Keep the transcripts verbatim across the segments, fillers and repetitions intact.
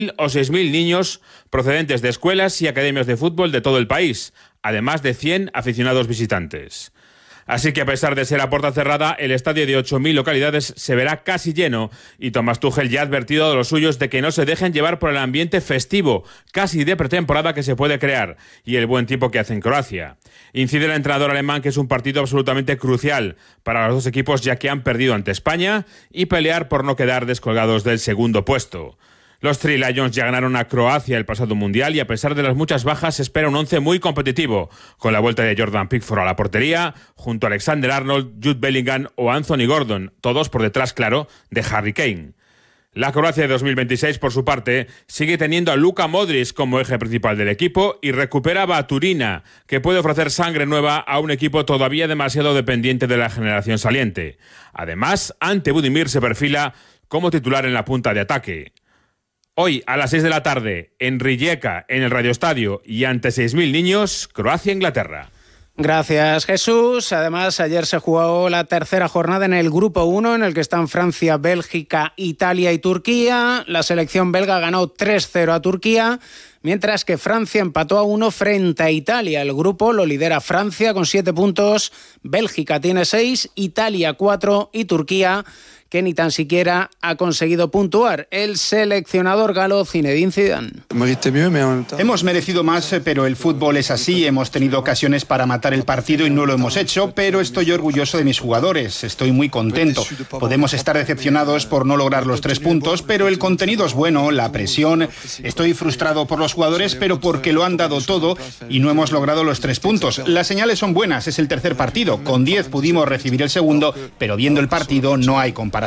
o seis mil niños procedentes de escuelas y academias de fútbol de todo el país, además de cien aficionados visitantes. Así que a pesar de ser a puerta cerrada, el estadio de ocho mil localidades se verá casi lleno y Thomas Tuchel ya ha advertido a los suyos de que no se dejen llevar por el ambiente festivo, casi de pretemporada que se puede crear y el buen tiempo que hace en Croacia. Incide el entrenador alemán que es un partido absolutamente crucial para los dos equipos ya que han perdido ante España y pelear por no quedar descolgados del segundo puesto. Los Three Lions ya ganaron a Croacia el pasado Mundial y a pesar de las muchas bajas se espera un once muy competitivo, con la vuelta de Jordan Pickford a la portería, junto a Alexander Arnold, Jude Bellingham o Anthony Gordon, todos por detrás, claro, de Harry Kane. La Croacia de dos mil veintiséis, por su parte, sigue teniendo a Luka Modric como eje principal del equipo y recupera a Baturina, que puede ofrecer sangre nueva a un equipo todavía demasiado dependiente de la generación saliente. Además, Ante Budimir se perfila como titular en la punta de ataque. Hoy, a las seis de la tarde, en Rijeka, en el Radioestadio y ante seis mil niños, Croacia-Inglaterra. Gracias, Jesús. Además, ayer se jugó la tercera jornada en el Grupo uno, en el que están Francia, Bélgica, Italia y Turquía. La selección belga ganó tres cero a Turquía, mientras que Francia empató a uno frente a Italia. El grupo lo lidera Francia con siete puntos, Bélgica tiene seis, Italia cuatro y Turquía, que ni tan siquiera ha conseguido puntuar. El seleccionador galo Zinedine Zidane. Hemos merecido más, pero el fútbol es así. Hemos tenido ocasiones para matar el partido y no lo hemos hecho, pero estoy orgulloso de mis jugadores. Estoy muy contento. Podemos estar decepcionados por no lograr los tres puntos, pero el contenido es bueno, la presión. Estoy frustrado por los jugadores, pero porque lo han dado todo y no hemos logrado los tres puntos. Las señales son buenas, es el tercer partido. Con diez pudimos recibir el segundo, pero viendo el partido no hay comparación.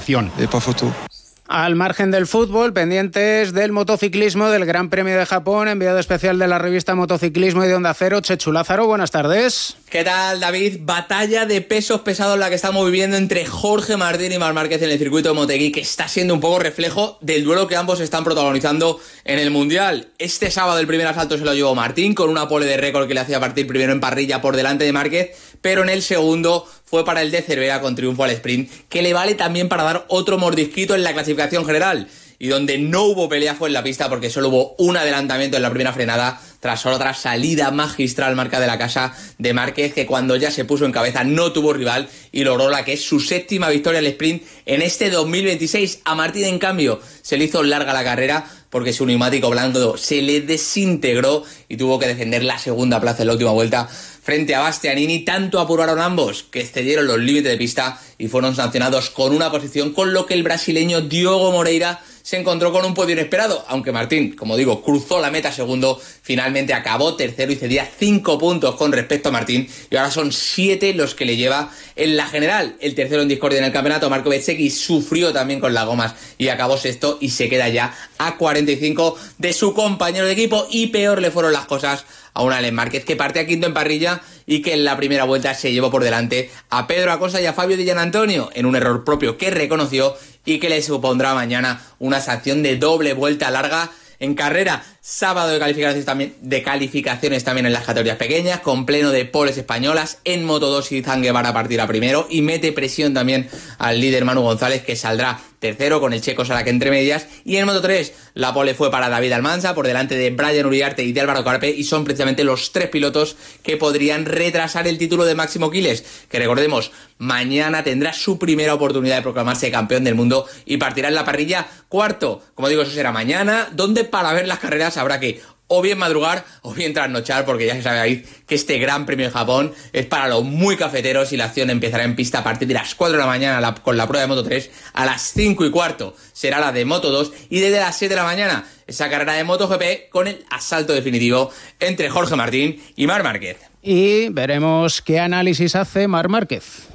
Al margen del fútbol, pendientes del motociclismo, del Gran Premio de Japón, enviado especial de la revista Motociclismo y de Onda Cero, Chechu Lázaro, buenas tardes. ¿Qué tal, David? Batalla de pesos pesados la que estamos viviendo entre Jorge Martín y Marc Márquez en el circuito de Motegi, que está siendo un poco reflejo del duelo que ambos están protagonizando en el Mundial. Este sábado el primer asalto se lo llevó Martín, con una pole de récord que le hacía partir primero en parrilla por delante de Márquez, pero en el segundo fue para el de Cervera con triunfo al sprint, que le vale también para dar otro mordisquito en la clasificación general. Y donde no hubo pelea fue en la pista, porque solo hubo un adelantamiento en la primera frenada tras otra salida magistral marca de la casa de Márquez, que cuando ya se puso en cabeza no tuvo rival y logró la que es su séptima victoria al sprint en este dos mil veintiséis. A Martín, en cambio, se le hizo larga la carrera porque su neumático blando se le desintegró y tuvo que defender la segunda plaza en la última vuelta frente a Bastianini. Tanto apuraron ambos que excedieron los límites de pista y fueron sancionados con una posición, con lo que el brasileño Diogo Moreira se encontró con un podio inesperado, aunque Martín, como digo, cruzó la meta segundo, finalmente acabó tercero y cedía cinco puntos con respecto a Martín, y ahora son siete los que le lleva en la general. El tercero en discordia en el campeonato, Marco Bezzecchi, sufrió también con las gomas y acabó sexto y se queda ya a cuarenta y cinco de su compañero de equipo, y peor le fueron las cosas a un Alex Márquez que parte a quinto en parrilla y que en la primera vuelta se llevó por delante a Pedro Acosta y a Fabio Di Gianantonio en un error propio que reconoció y que le supondrá mañana una sanción de doble vuelta larga en carrera. Sábado de calificaciones también, de calificaciones también en las categorías pequeñas, con pleno de poles españolas. En Moto dos, Izan Guevara partirá primero y mete presión también al líder Manu González, que saldrá tercero con el checo Saraque entre medias. Y en Moto tres la pole fue para David Almansa por delante de Brian Uriarte y de Álvaro Carpe, y son precisamente los tres pilotos que podrían retrasar el título de Máximo Quiles, que recordemos, mañana tendrá su primera oportunidad de proclamarse campeón del mundo y partirá en la parrilla cuarto. Como digo, eso será mañana, donde para ver las carreras habrá que o bien madrugar o bien trasnochar, porque ya se sabe ahí que este Gran Premio de Japón es para los muy cafeteros y la acción empezará en pista a partir de las cuatro de la mañana la, con la prueba de Moto tres. A las cinco y cuarto será la de Moto dos y desde las siete de la mañana esa carrera de MotoGP con el asalto definitivo entre Jorge Martín y Marc Márquez. Y veremos qué análisis hace Marc Márquez.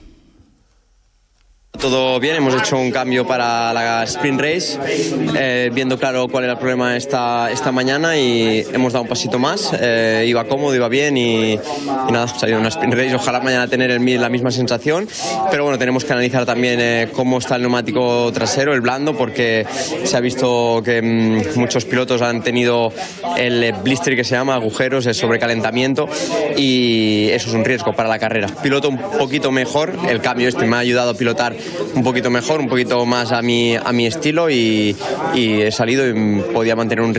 Todo bien, hemos hecho un cambio para la sprint race, eh, viendo claro cuál era el problema esta, esta mañana, y hemos dado un pasito más. Eh, iba cómodo, iba bien y, y nada, salió una sprint race. Ojalá mañana tener el, la misma sensación, pero bueno, tenemos que analizar también eh, cómo está el neumático trasero, el blando, porque se ha visto que mmm, muchos pilotos han tenido el blister que se llama, agujeros, el sobrecalentamiento, y eso es un riesgo para la carrera. Piloto un poquito mejor, el cambio este me ha ayudado a pilotar un poquito mejor, un poquito más a mi, a mi estilo y, y he salido y podía mantener un